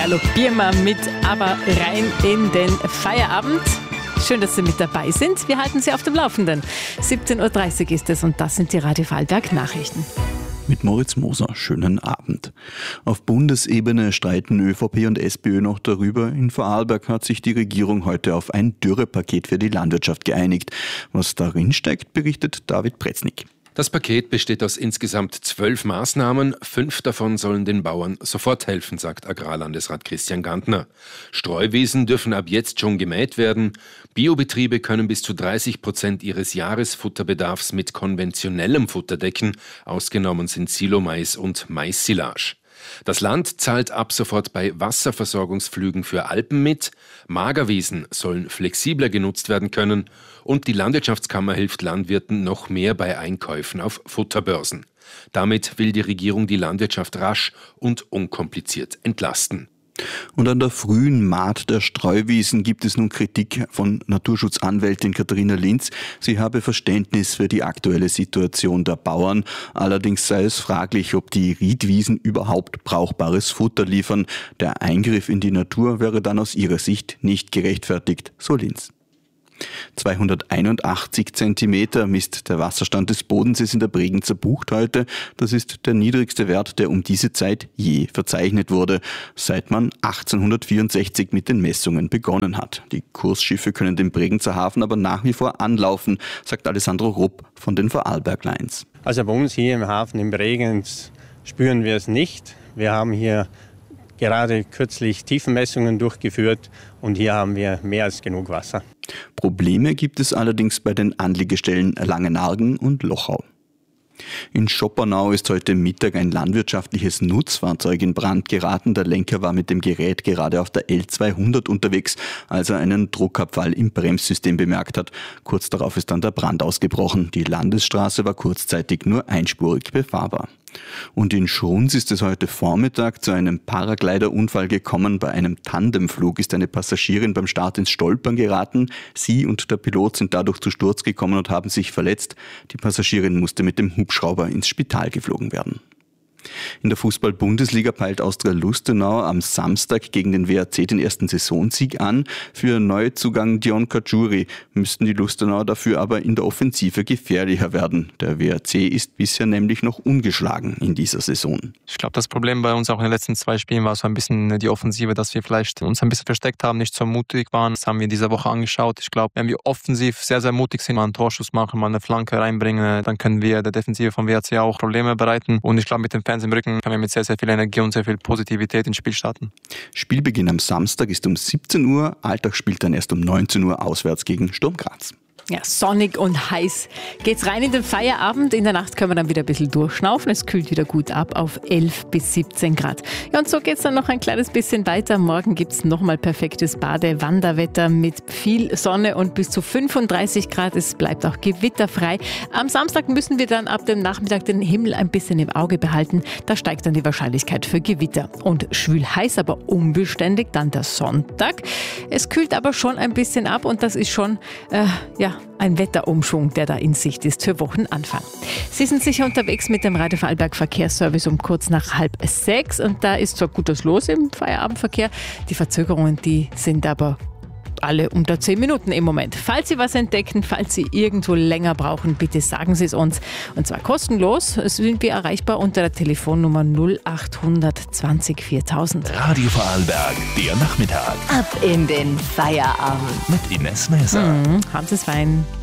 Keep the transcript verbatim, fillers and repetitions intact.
galoppieren wir mit aber rein in den Feierabend. Schön, dass Sie mit dabei sind. Wir halten Sie auf dem Laufenden. siebzehn Uhr dreißig ist es und das sind die Radio Vorarlberg Nachrichten. Mit Moritz Moser, schönen Abend. Auf Bundesebene streiten ÖVP und SPÖ noch darüber. In Vorarlberg hat sich die Regierung heute auf ein Dürrepaket für die Landwirtschaft geeinigt. Was darin steckt, berichtet David Pretznik. Das Paket besteht aus insgesamt zwölf Maßnahmen. Fünf davon sollen den Bauern sofort helfen, sagt Agrarlandesrat Christian Gantner. Streuwiesen dürfen ab jetzt schon gemäht werden. Biobetriebe können bis zu dreißig Prozent ihres Jahresfutterbedarfs mit konventionellem Futter decken. Ausgenommen sind Silomais und Mais-Silage. Das Land zahlt ab sofort bei Wasserversorgungsflügen für Alpen mit. Magerwiesen sollen flexibler genutzt werden können. Und die Landwirtschaftskammer hilft Landwirten noch mehr bei Einkäufen auf Futterbörsen. Damit will die Regierung die Landwirtschaft rasch und unkompliziert entlasten. Und an der frühen Maat der Streuwiesen gibt es nun Kritik von Naturschutzanwältin Katharina Linz. Sie habe Verständnis für die aktuelle Situation der Bauern. Allerdings sei es fraglich, ob die Riedwiesen überhaupt brauchbares Futter liefern. Der Eingriff in die Natur wäre dann aus ihrer Sicht nicht gerechtfertigt, so Linz. zweihunderteinundachtzig Zentimeter misst der Wasserstand des Bodensees in der Bregenzer Bucht heute. Das ist der niedrigste Wert, der um diese Zeit je verzeichnet wurde, seit man achtzehnhundertvierundsechzig mit den Messungen begonnen hat. Die Kursschiffe können den Bregenzer Hafen aber nach wie vor anlaufen, sagt Alessandro Rupp von den Vorarlberg Lines. Also bei uns hier im Hafen in Bregenz spüren wir es nicht. Wir haben hier gerade kürzlich Tiefenmessungen durchgeführt und hier haben wir mehr als genug Wasser. Probleme gibt es allerdings bei den Anliegestellen Langenargen und Lochau. In Schoppernau ist heute Mittag ein landwirtschaftliches Nutzfahrzeug in Brand geraten. Der Lenker war mit dem Gerät gerade auf der L zweihundert unterwegs, als er einen Druckabfall im Bremssystem bemerkt hat. Kurz darauf ist dann der Brand ausgebrochen. Die Landesstraße war kurzzeitig nur einspurig befahrbar. Und in Schruns ist es heute Vormittag zu einem Paraglider-Unfall gekommen. Bei einem Tandemflug ist eine Passagierin beim Start ins Stolpern geraten. Sie und der Pilot sind dadurch zu Sturz gekommen und haben sich verletzt. Die Passagierin musste mit dem Hubschrauber ins Spital geflogen werden. In der Fußball-Bundesliga peilt Austria Lustenau am Samstag gegen den W R C den ersten Saisonsieg an. Für Neuzugang Dion Cajuri müssten die Lustenauer dafür aber in der Offensive gefährlicher werden. Der W R C ist bisher nämlich noch ungeschlagen in dieser Saison. Ich glaube, das Problem bei uns auch in den letzten zwei Spielen war so ein bisschen die Offensive, dass wir vielleicht uns ein bisschen versteckt haben, nicht so mutig waren. Das haben wir diese Woche angeschaut. Ich glaube, wenn wir offensiv sehr, sehr mutig sind, mal einen Torschuss machen, mal eine Flanke reinbringen, dann können wir der Defensive vom W R C auch Probleme bereiten. Und ich glaube, mit dem Fans im Rücken können wir mit sehr, sehr viel Energie und sehr viel Positivität ins Spiel starten. Spielbeginn am Samstag ist um siebzehn Uhr. Alltag spielt dann erst um neunzehn Uhr auswärts gegen Sturm Graz. Ja, sonnig und heiß geht's rein in den Feierabend. In der Nacht können wir dann wieder ein bisschen durchschnaufen. Es kühlt wieder gut ab auf elf bis siebzehn Grad. Ja, und so geht's dann noch ein kleines bisschen weiter. Morgen gibt's nochmal perfektes Bade-Wanderwetter mit viel Sonne und bis zu fünfunddreißig Grad. Es bleibt auch gewitterfrei. Am Samstag müssen wir dann ab dem Nachmittag den Himmel ein bisschen im Auge behalten. Da steigt dann die Wahrscheinlichkeit für Gewitter. Und schwül heiß, aber unbeständig dann der Sonntag. Es kühlt aber schon ein bisschen ab und das ist schon, äh, ja, ein Wetterumschwung, der da in Sicht ist für Wochenanfang. Sie sind sicher unterwegs mit dem Radio Vorarlberg Verkehrsservice um kurz nach halb sechs und da ist zwar Gutes los im Feierabendverkehr, die Verzögerungen, die sind aber alle unter zehn Minuten im Moment. Falls Sie was entdecken, falls Sie irgendwo länger brauchen, bitte sagen Sie es uns. Und zwar kostenlos sind wir erreichbar unter der Telefonnummer null acht hundert zwanzig viertausend. Radio Vorarlberg, der Nachmittag. Ab in den Feierabend. Mit Ines Mäser. Mhm, haben Sie es fein.